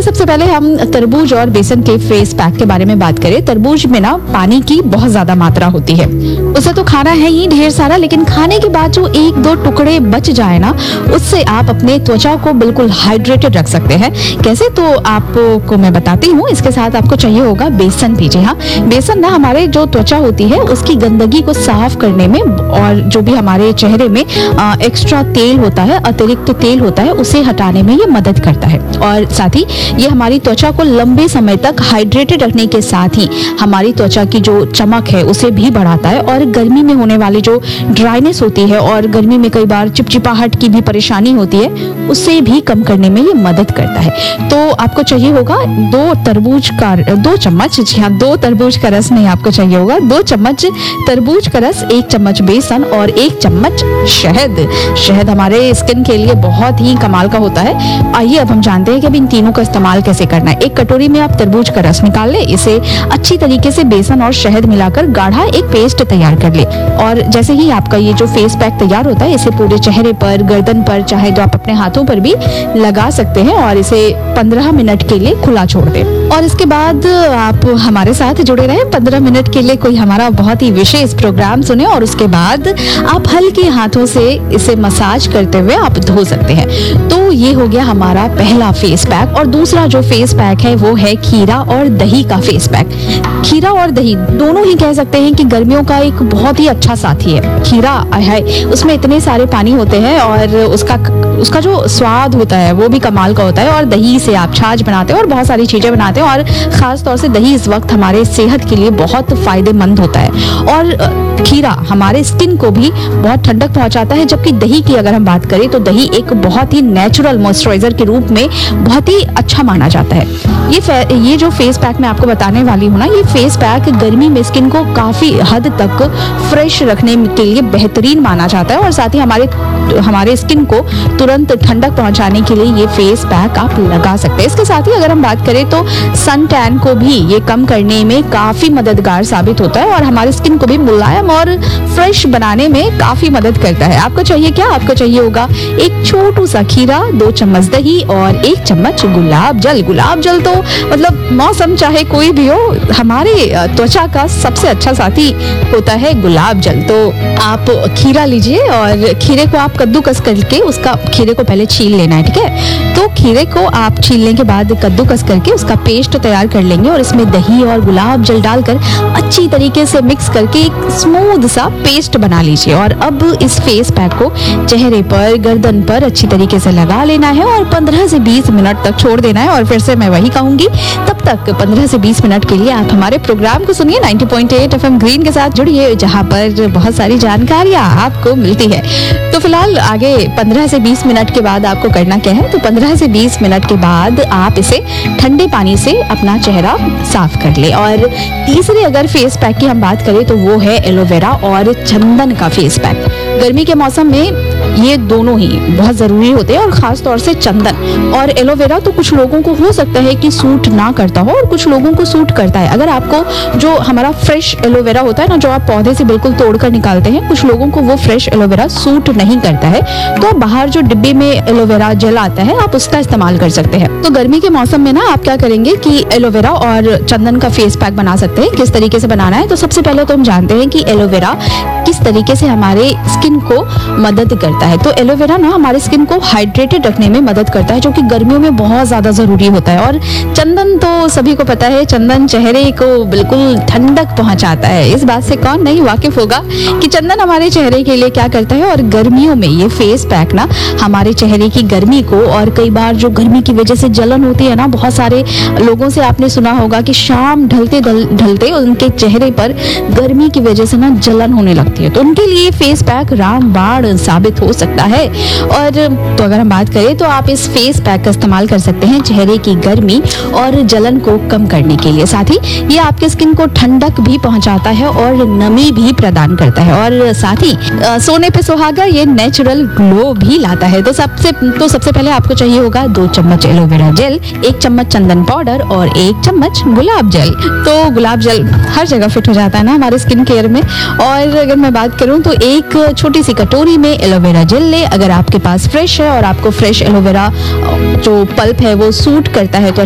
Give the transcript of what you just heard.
सबसे पहले हम तरबूज और बेसन के फेस पैक के बारे में बात करें। तरबूज में ना पानी की बहुत ज्यादा मात्रा होती है, उसे तो खाना है ही ढेर सारा, लेकिन खाने के बाद जो एक दो टुकड़े बच जाए ना, उससे आप अपने त्वचा को बिल्कुल हाइड्रेटेड रख सकते हैं। कैसे, तो आपको मैं बताती हूँ। इसके साथ आपको चाहिए होगा बेसन भी। जी हाँ, बेसन ना हमारे जो त्वचा होती है उसकी गंदगी को साफ करने में, और जो भी हमारे चेहरे में एक्स्ट्रा तेल होता है, अतिरिक्त तेल होता है, उसे हटाने में ये मदद करता है। और साथ ही ये हमारी त्वचा को लंबे समय तक हाइड्रेटेड रखने के साथ ही हमारी त्वचा की जो चमक है उसे भी बढ़ाता है, और गर्मी में होने वाली जो ड्राइनेस होती है और गर्मी में कई बार चिपचिपाहट की भी परेशानी होती है, उसे भी कम करने में ये मदद करता है। तो आपको चाहिए होगा 2 चम्मच, जी हाँ 2 तरबूज का रस नहीं, आपको चाहिए होगा 2 चम्मच तरबूज का रस, 1 चम्मच बेसन और 1 चम्मच शहद। शहद हमारे स्किन के लिए बहुत ही कमाल का होता है। आइए अब हम जानते हैं कि अब इन तीनों का इस्तेमाल कैसे करना है। एक कटोरी में आप तरबूज का रस निकाल ले, इसे अच्छी तरीके से बेसन और शहद मिलाकर गाढ़ा एक पेस्ट तैयार कर ले। और जैसे ही आपका ये जो फेस पैक तैयार होता है, इसे पूरे चेहरे पर, गर्दन पर, चाहे तो आप अपने हाथों पर भी लगा सकते हैं, और इसे 15 मिनट के लिए खुला छोड़ दें। और इसके बाद आप हमारे साथ जुड़े रहें 15 मिनट के लिए, कोई हमारा बहुत ही विशेष प्रोग्राम सुने, और उसके बाद आप हल्के हाथों से इसे मसाज करते हुए आप धो सकते हैं। तो ये हो गया हमारा पहला फेस पैक। और दूसरा जो फेस पैक है वो है खीरा और दही का फेस पैक। खीरा और दही दोनों ही कह सकते हैं कि गर्मियों का एक बहुत ही अच्छा साथी है। खीरा है, उसमें इतने सारे पानी होते हैं, और उसका जो स्वाद होता है वो भी कमाल का होता है। और दही से आप छाछ बनाते हैं और बहुत सारी चीजें बनाते हैं, और खास तौर से दही इस वक्त हमारे सेहत के लिए बहुत फायदेमंद होता है। और खीरा हमारे स्किन को भी बहुत ठंडक पहुंचाता है, जबकि दही की अगर हम बात करें तो दही एक बहुत ही नेचुरल मॉइस्चराइजर के रूप में बहुत ही अच्छा माना जाता है। ये जो फेस पैक मैं आपको बताने वाली हूँ ना, ये फेस पैक गर्मी में स्किन को काफी हद तक फ्रेश रखने के लिए बेहतरीन माना जाता है, और साथ ही हमारे स्किन को तुरंत ठंडक पहुंचाने के लिए ये फेस पैक आप लगा सकते हैं। इसके साथ ही अगर हम बात करें तो सन टैन को भी ये कम करने में काफी मददगार साबित होता है, और हमारे स्किन को भी मुलायम और फ्रेश बनाने में काफी मदद करता है। आपको चाहिए क्या? आपको चाहिए होगा एक छोटू सा खीरा, 2 चम्मच दही और 1 चम्मच गुलाब जल। गुलाब जल तो मतलब मौसम चाहे कोई भी हो, हमारे त्वचा का सबसे अच्छा साथी होता है गुलाब जल। तो आप खीरा लीजिए, और खीरे को आप कद्दूकस करके खीरे को पहले छील लेना है, ठीक है। तो खीरे को आप छीलने के बाद कद्दूकस करके उसका पेस्ट तैयार कर लेंगे, और इसमें दही और गुलाब जल डालकर अच्छी तरीके से मिक्स करके एक स्मूथ सा पेस्ट बना लीजिए। और अब इस फेस पैक को चेहरे पर, गर्दन पर अच्छी तरीके से लगा लेना है, और 15 से 20 मिनट तक छोड़ देना है। और फिर से मैं वही कहूंगी, तब तक 15 से 20 मिनट के लिए आप हमारे प्रोग्राम को सुनिए 90.8 FM ग्रीन के साथ जुड़िए, जहां पर बहुत सारी जानकारियां आपको मिलती है। तो फिलहाल आगे 15 से 20 मिनट के बाद आपको करना क्या है, तो 15 से 20 मिनट के बाद आप इसे ठंडे पानी से अपना चेहरा साफ कर ले। और तीसरे अगर फेस पैक की हम बात करें तो वो है एलोवेरा और चंदन का फेस पैक। गर्मी के मौसम में ये दोनों ही बहुत जरूरी होते हैं, और खास तौर से चंदन और एलोवेरा तो कुछ लोगों को हो सकता है कि सूट ना करता हो, और कुछ लोगों को सूट करता है। अगर आपको जो हमारा फ्रेश एलोवेरा होता है ना, जो आप पौधे से बिल्कुल तोड़कर निकालते हैं, कुछ लोगों को वो फ्रेश एलोवेरा सूट नहीं करता है, तो बाहर जो डिब्बे में एलोवेरा जेल आता है आप उसका इस्तेमाल कर सकते हैं। तो गर्मी के मौसम में ना आप क्या करेंगे कि एलोवेरा और चंदन का फेस पैक बना सकते हैं। किस तरीके से बनाना है, तो सबसे पहले तो हम जानते हैं कि एलोवेरा किस तरीके से हमारे स्किन को मदद करता है। तो एलोवेरा ना हमारे स्किन को हाइड्रेटेड रखने में मदद करता है, जो कि गर्मियों में बहुत ज्यादा जरूरी होता है। और चंदन तो सभी को पता है, चंदन चेहरे को बिल्कुल ठंडक पहुंचाता है। इस बात से कौन नहीं वाकिफ होगा कि चंदन हमारे चेहरे के लिए क्या करता है। और गर्मियों में ये फेस पैक ना हमारे चेहरे की गर्मी को, और कई बार जो गर्मी की वजह से जलन होती है ना, बहुत सारे लोगों से आपने सुना होगा कि शाम ढलते ढलते उनके चेहरे पर गर्मी की वजह से ना जलन होने लगती है, तो उनके लिए फेस पैक रामबाण साबित हो सकता है। और तो अगर हम बात करें तो आप इस फेस पैक का इस्तेमाल कर सकते हैं चेहरे की गर्मी और जलन को कम करने के लिए। साथ ही ये आपके स्किन को ठंडक भी पहुंचाता है और नमी भी प्रदान करता है, और साथ ही सोने पे सुहागा ये नेचुरल ग्लो भी लाता है। तो सबसे पहले आपको चाहिए होगा 2 चम्मच एलोवेरा जेल, 1 चम्मच चंदन पाउडर और 1 चम्मच गुलाब जल। तो गुलाब जल हर जगह फिट हो जाता है ना हमारे स्किन केयर में। और अगर मैं बात करूं तो एक छोटी सी कटोरी में एलोवेरा जेल ले। अगर आपके पास फ्रेश है और आपको फ्रेश एलोवेरा जो पल्प है वो सूट करता है तो